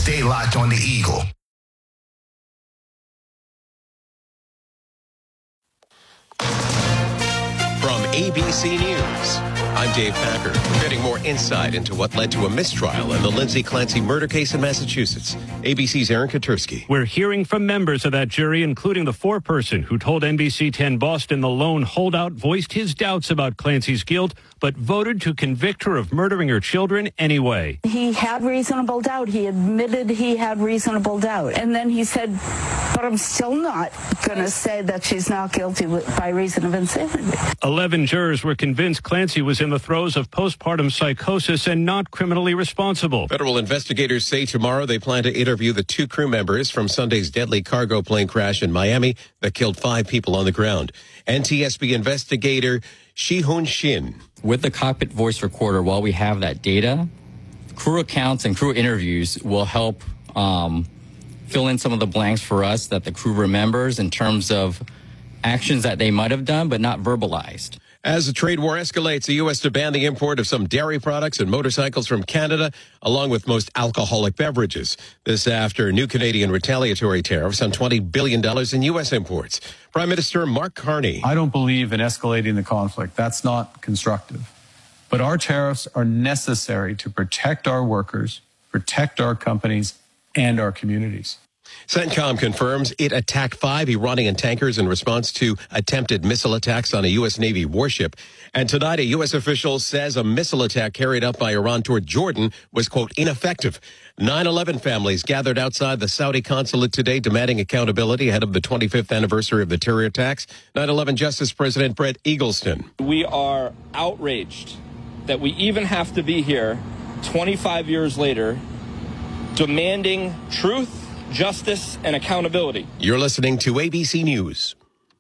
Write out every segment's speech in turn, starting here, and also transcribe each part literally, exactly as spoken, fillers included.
Stay locked on the Eagle. From A B C News, I'm Dave Packer. We're getting more insight into what led to a mistrial in the Lindsay Clancy murder case in Massachusetts. A B C's Aaron Katursky. We're hearing from members of that jury, including the foreperson who told N B C ten Boston the lone holdout voiced his doubts about Clancy's guilt, but voted to convict her of murdering her children anyway. He had reasonable doubt. He admitted he had reasonable doubt. And then he said, but I'm still not going to say that she's not guilty by reason of insanity. Eleven jurors were convinced Clancy was in the throes of postpartum psychosis and not criminally responsible. Federal investigators say tomorrow they plan to interview the two crew members from Sunday's deadly cargo plane crash in Miami that killed five people on the ground. N T S B investigator Shi-Hun Shin. With the cockpit voice recorder, while we have that data, crew accounts and crew interviews will help um, fill in some of the blanks for us that the crew remembers in terms of actions that they might have done but not verbalized. As the trade war escalates, the U S to ban the import of some dairy products and motorcycles from Canada, along with most alcoholic beverages. This after new Canadian retaliatory tariffs on twenty billion dollars in U S imports. Prime Minister Mark Carney. I don't believe in escalating the conflict. That's not constructive. But our tariffs are necessary to protect our workers, protect our companies, and our communities. CENTCOM confirms it attacked five Iranian tankers in response to attempted missile attacks on a U S Navy warship. And tonight, a U S official says a missile attack carried out by Iran toward Jordan was, quote, ineffective. nine eleven families gathered outside the Saudi consulate today demanding accountability ahead of the twenty-fifth anniversary of the terror attacks. nine eleven Justice President Brett Eagleston. We are outraged that we even have to be here twenty-five years later demanding truth, justice, and accountability. You're listening to A B C News.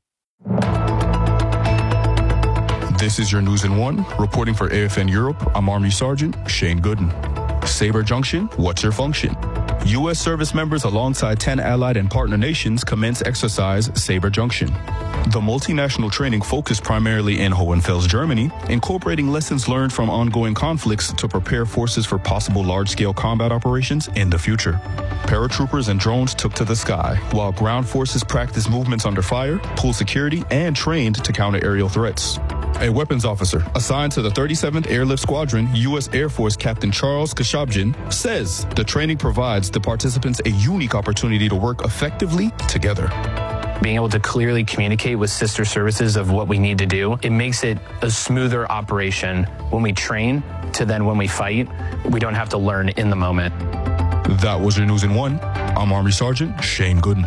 This is your News in One. Reporting for A F N Europe, I'm Army Sergeant Shane Gooden. Sabre Junction, what's your function? U S service members alongside ten allied and partner nations commence exercise Sabre Junction. The multinational training focused primarily in Hohenfels, Germany, incorporating lessons learned from ongoing conflicts to prepare forces for possible large-scale combat operations in the future. Paratroopers and drones took to the sky, while ground forces practiced movements under fire, pool security, and trained to counter aerial threats. A weapons officer assigned to the thirty-seventh Airlift Squadron, U S Air Force Captain Charles Kashabjian, says the training provides the participants a unique opportunity to work effectively together. Being able to clearly communicate with sister services of what we need to do, it makes it a smoother operation when we train to then when we fight, we don't have to learn in the moment. That was your News in One. I'm Army Sergeant Shane Gooden.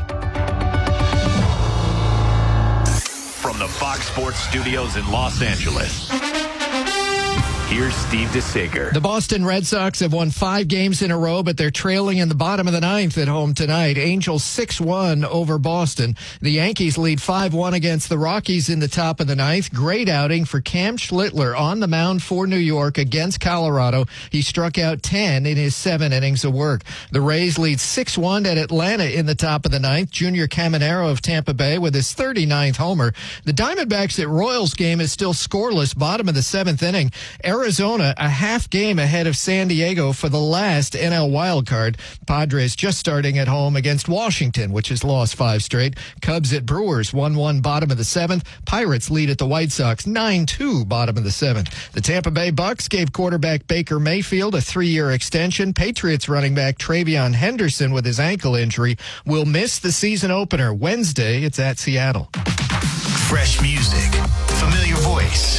From the Fox Sports Studios in Los Angeles, here's Steve DeSager. The Boston Red Sox have won five games in a row, but they're trailing in the bottom of the ninth at home tonight. Angels six one over Boston. The Yankees lead five one against the Rockies in the top of the ninth. Great outing for Cam Schlittler on the mound for New York against Colorado. He struck out ten in his seven innings of work. The Rays lead six one at Atlanta in the top of the ninth. Junior Caminero of Tampa Bay with his thirty-ninth homer. The Diamondbacks at Royals game is still scoreless, bottom of the seventh inning. Arizona a half game ahead of San Diego for the last N L wildcard. Padres just starting at home against Washington, which has lost five straight. Cubs at Brewers one one bottom of the seventh. Pirates lead at the White Sox nine two bottom of the seventh. The Tampa Bay Bucks gave quarterback Baker Mayfield a three-year extension. Patriots running back Travion Henderson with his ankle injury will miss the season opener. Wednesday, it's at Seattle. Fresh music, familiar voice.